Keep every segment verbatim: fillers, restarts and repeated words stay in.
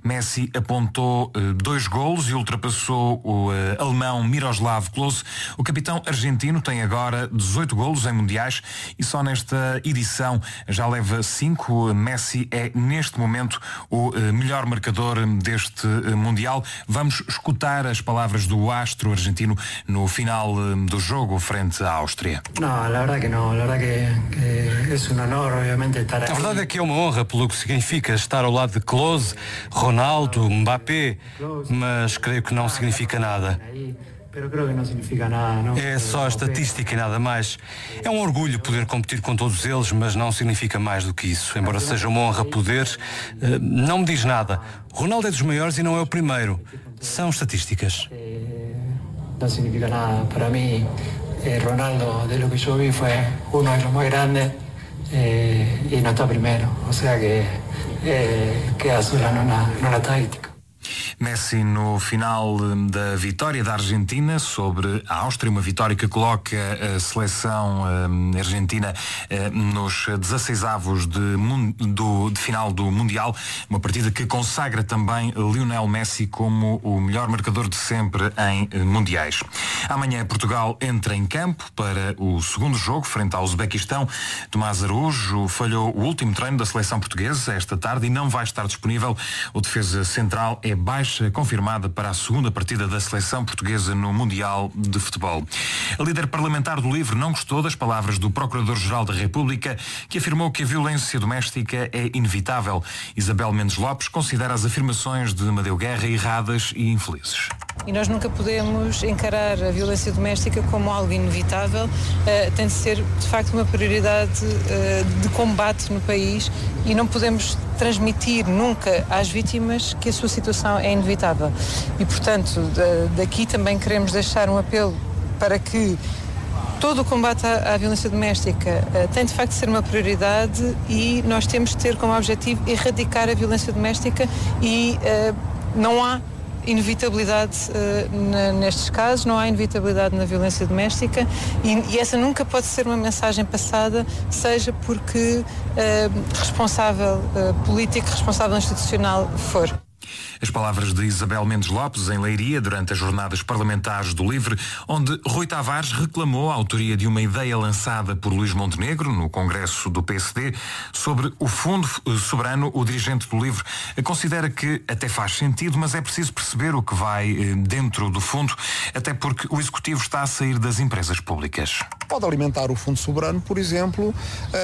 Messi apontou uh, dois golos e ultrapassou o uh, alemão Miroslav Klose. O capitão argentino tem agora dezoito golos em mundiais e só nesta edição já leva cinco. Messi é neste momento o uh, melhor marcador deste uh, mundial. Vamos escutar as palavras do astro argentino no final uh, do jogo frente à Áustria. Não, la verdade que não, la verdade que, que é um honor, obviamente, estar aqui. A verdade é que é uma honra pelo que significa estar ao lado de Klose, Ronaldo, Mbappé, mas creio que não significa nada. É só estatística e nada mais. É um orgulho poder competir com todos eles, mas não significa mais do que isso. Embora seja uma honra poder, não me diz nada. Ronaldo é dos maiores e não é o primeiro. São estatísticas. Não significa nada. Para mim, Ronaldo, de lo que eu vi, foi um dos mais grandes e não está primeiro. Ou seja, que, que azul não na tática. Messi no final da vitória da Argentina sobre a Áustria, uma vitória que coloca a seleção um, argentina um, nos dezasseisavos de, do, de final do Mundial, uma partida que consagra também Lionel Messi como o melhor marcador de sempre em uh, Mundiais. Amanhã Portugal entra em campo para o segundo jogo frente ao Uzbequistão. Tomás Araújo falhou o último treino da seleção portuguesa esta tarde e não vai estar disponível. O defesa central é baixa confirmada para a segunda partida da seleção portuguesa no Mundial de Futebol. A líder parlamentar do LIVRE não gostou das palavras do Procurador-Geral da República, que afirmou que a violência doméstica é inevitável. Isabel Mendes Lopes considera as afirmações de Amadeu Guerra erradas e infelizes. E nós nunca podemos encarar a violência doméstica como algo inevitável. Uh, tem de ser, de facto, uma prioridade uh, de combate no país e não podemos transmitir nunca às vítimas que a sua situação é inevitável. E, portanto, de, daqui também queremos deixar um apelo para que todo o combate à, à violência doméstica uh, tem de facto de ser uma prioridade e nós temos de ter como objetivo erradicar a violência doméstica e uh, não há inevitabilidade uh, na, nestes casos, não há inevitabilidade na violência doméstica e, e essa nunca pode ser uma mensagem passada, seja porque uh, responsável uh, político, responsável institucional for. As palavras de Isabel Mendes Lopes em Leiria durante as jornadas parlamentares do LIVRE, onde Rui Tavares reclamou a autoria de uma ideia lançada por Luís Montenegro no Congresso do P S D sobre o Fundo Soberano. O dirigente do LIVRE considera que até faz sentido, mas é preciso perceber o que vai dentro do fundo, até porque o Executivo está a sair das empresas públicas. Pode alimentar o Fundo Soberano, por exemplo,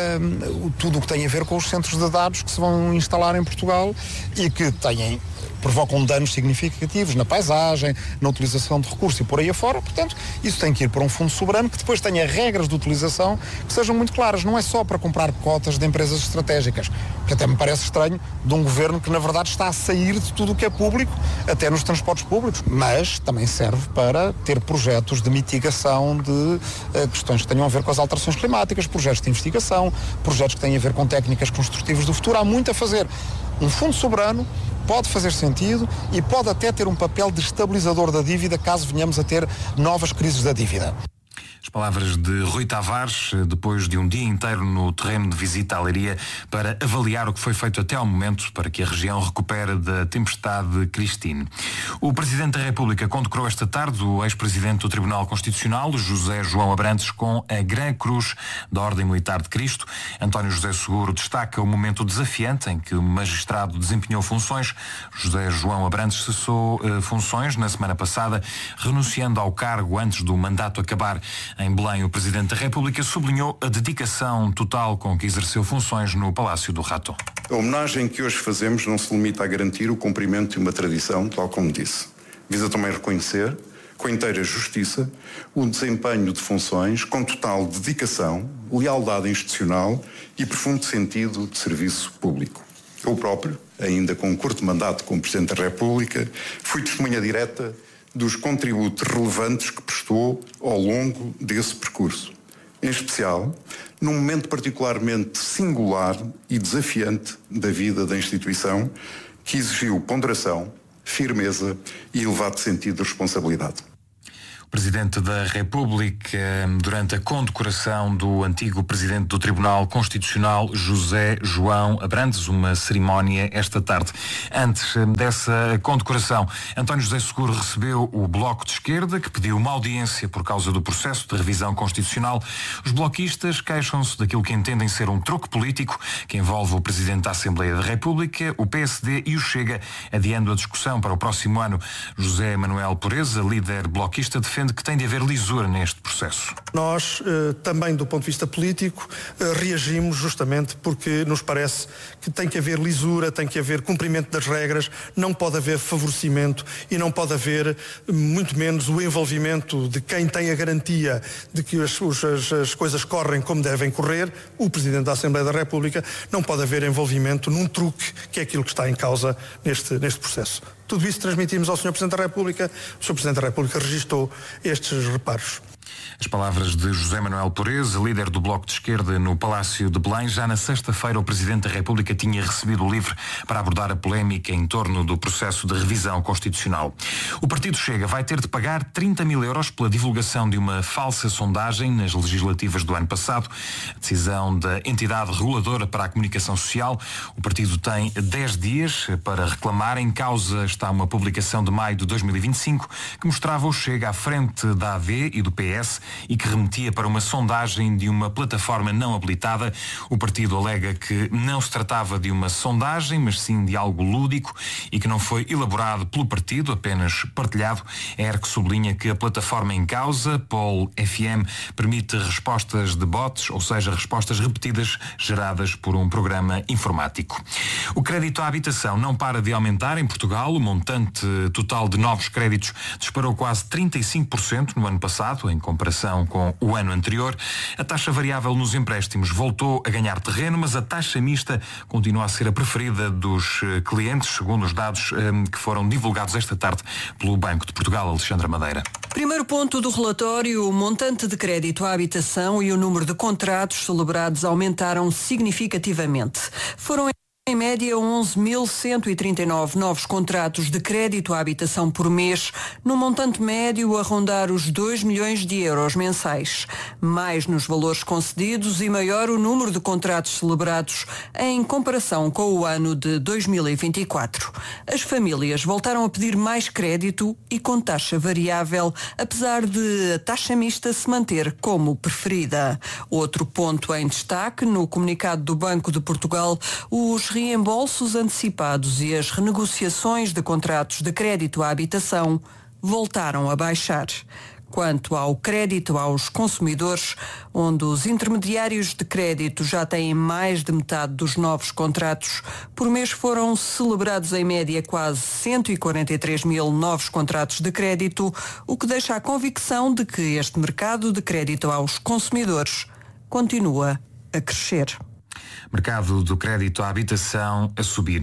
um, tudo o que tem a ver com os centros de dados que se vão instalar em Portugal e que têm provocam danos significativos na paisagem, na utilização de recursos e por aí afora. Portanto, isso tem que ir para um fundo soberano que depois tenha regras de utilização que sejam muito claras. Não é só para comprar cotas de empresas estratégicas, que até me parece estranho de um governo que, na verdade, está a sair de tudo o que é público, até nos transportes públicos, mas também serve para ter projetos de mitigação de uh, questões que tenham a ver com as alterações climáticas, projetos de investigação, projetos que têm a ver com técnicas construtivas do futuro. Há muito a fazer. Um fundo soberano pode fazer sentido e pode até ter um papel de estabilizador da dívida caso venhamos a ter novas crises da dívida. As palavras de Rui Tavares, depois de um dia inteiro no terreno de visita à Leiria para avaliar o que foi feito até ao momento para que a região recupere da tempestade Cristine. O Presidente da República condecorou esta tarde o ex-presidente do Tribunal Constitucional, José João Abrantes, com a Gran Cruz da Ordem Militar de Cristo. António José Seguro destaca o momento desafiante em que o magistrado desempenhou funções. José João Abrantes cessou uh, funções na semana passada, renunciando ao cargo antes do mandato acabar. Em Belém, o Presidente da República sublinhou a dedicação total com que exerceu funções no Palácio do Rato. A homenagem que hoje fazemos não se limita a garantir o cumprimento de uma tradição, tal como disse. Visa também reconhecer, com inteira justiça, o desempenho de funções com total dedicação, lealdade institucional e profundo sentido de serviço público. Eu próprio, ainda com um curto mandato como Presidente da República, fui testemunha direta dos contributos relevantes que prestou ao longo desse percurso. Em especial, num momento particularmente singular e desafiante da vida da instituição, que exigiu ponderação, firmeza e elevado sentido de responsabilidade. Presidente da República, durante a condecoração do antigo Presidente do Tribunal Constitucional, José João Abrantes, uma cerimónia esta tarde. Antes dessa condecoração, António José Seguro recebeu o Bloco de Esquerda, que pediu uma audiência por causa do processo de revisão constitucional. Os bloquistas queixam-se daquilo que entendem ser um truque político que envolve o Presidente da Assembleia da República, o P S D e o Chega, adiando a discussão para o próximo ano. José Manuel Pureza, líder bloquista, defende que tem de haver lisura neste processo. Nós, eh, também do ponto de vista político, eh, reagimos justamente porque nos parece que tem que haver lisura, tem que haver cumprimento das regras, não pode haver favorecimento e não pode haver, muito menos, o envolvimento de quem tem a garantia de que as, as, as coisas correm como devem correr, o Presidente da Assembleia da República. Não pode haver envolvimento num truque, que é aquilo que está em causa neste, neste processo. Tudo isso transmitimos ao senhor Presidente da República. O senhor Presidente da República registou estes reparos. As palavras de José Manuel Pureza, líder do Bloco de Esquerda no Palácio de Belém. Já na sexta-feira o Presidente da República tinha recebido o livre para abordar a polémica em torno do processo de revisão constitucional. O Partido Chega vai ter de pagar trinta mil euros pela divulgação de uma falsa sondagem nas legislativas do ano passado. A decisão da entidade reguladora para a comunicação social. O partido tem dez dias para reclamar. Em causa está uma publicação de maio de dois mil e vinte e cinco que mostrava o Chega à frente da A D e do P S e que remetia para uma sondagem de uma plataforma não habilitada. O partido alega que não se tratava de uma sondagem, mas sim de algo lúdico e que não foi elaborado pelo partido, apenas partilhado. A E R C sublinha que a plataforma em causa, Poll F M, permite respostas de bots, ou seja, respostas repetidas geradas por um programa informático. O crédito à habitação não para de aumentar em Portugal. O montante total de novos créditos disparou quase trinta e cinco por cento no ano passado, em comparação com o ano anterior. A taxa variável nos empréstimos voltou a ganhar terreno, mas a taxa mista continua a ser a preferida dos clientes, segundo os dados um, que foram divulgados esta tarde pelo Banco de Portugal. Alexandra Madeira. Primeiro ponto do relatório: o montante de crédito à habitação e o número de contratos celebrados aumentaram significativamente. Foram em média onze mil cento e trinta e nove novos contratos de crédito à habitação por mês, num montante médio a rondar os dois milhões de euros mensais. Mais nos valores concedidos e maior o número de contratos celebrados em comparação com o ano de dois mil e vinte e quatro. As famílias voltaram a pedir mais crédito e com taxa variável, apesar de a taxa mista se manter como preferida. Outro ponto em destaque no comunicado do Banco de Portugal: os reembolsos antecipados e as renegociações de contratos de crédito à habitação voltaram a baixar. Quanto ao crédito aos consumidores, onde os intermediários de crédito já têm mais de metade dos novos contratos, por mês foram celebrados em média quase cento e quarenta e três mil novos contratos de crédito, o que deixa a convicção de que este mercado de crédito aos consumidores continua a crescer. Mercado do crédito à habitação a subir.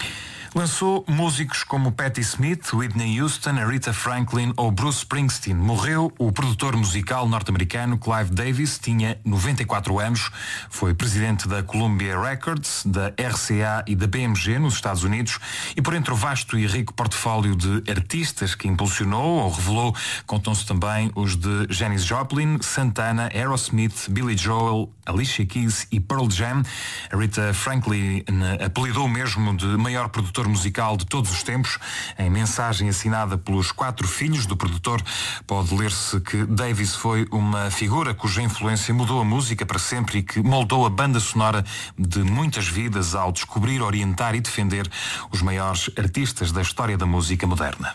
Lançou músicos como Patti Smith, Whitney Houston, Aretha Franklin ou Bruce Springsteen. Morreu o produtor musical norte-americano Clive Davis, tinha noventa e quatro anos, foi presidente da Columbia Records, da R C A e da B M G nos Estados Unidos, e por entre o vasto e rico portfólio de artistas que impulsionou ou revelou, contam-se também os de Janis Joplin, Santana, Aerosmith, Billy Joel, Alicia Keys e Pearl Jam. Aretha Franklin apelidou mesmo de maior produtor musical de todos os tempos. Em mensagem assinada pelos quatro filhos do produtor, pode ler-se que Davis foi uma figura cuja influência mudou a música para sempre e que moldou a banda sonora de muitas vidas ao descobrir, orientar e defender os maiores artistas da história da música moderna.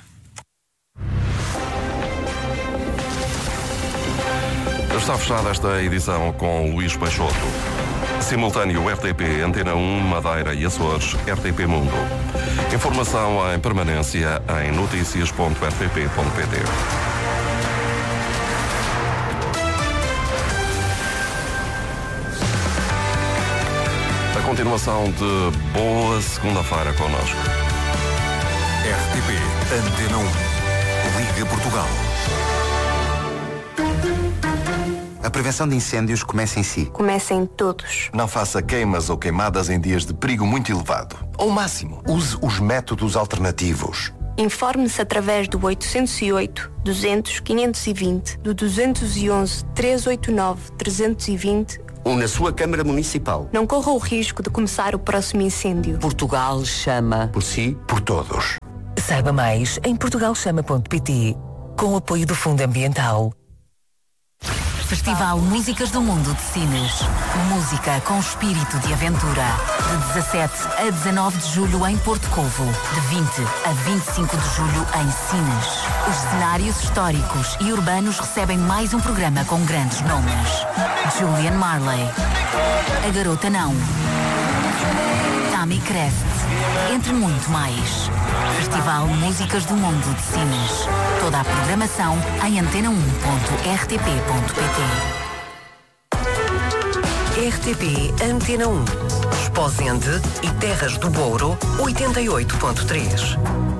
Está fechada esta edição com Luís Peixoto. Simultâneo R T P, Antena um, Madeira e Açores, R T P Mundo. Informação em permanência em notícias ponto r t p ponto p t. A continuação de boa segunda-feira connosco. R T P, Antena um, Liga Portugal. A prevenção de incêndios começa em si. Começa em todos. Não faça queimas ou queimadas em dias de perigo muito elevado. Ao máximo, use os métodos alternativos. Informe-se através do oitocentos e oito, duzentos, quinhentos e vinte, do duzentos e onze, trezentos e oitenta e nove, trezentos e vinte ou na sua Câmara Municipal. Não corra o risco de começar o próximo incêndio. Portugal chama. Por si, por todos. Saiba mais em portugal chama ponto pt, com o apoio do Fundo Ambiental. Festival Músicas do Mundo de Sines. Música com espírito de aventura. De dezassete a dezanove de julho em Porto Covo. De vinte a vinte e cinco de julho em Sines. Os cenários históricos e urbanos recebem mais um programa com grandes nomes. Julian Marley. A Garota Não. Tammy Crest. Entre muito mais. Festival Músicas do Mundo de Sines. Toda a programação em antena um ponto r t p ponto p t. R T P Antena um. Esposende e Terras do Douro, oitenta e oito ponto três.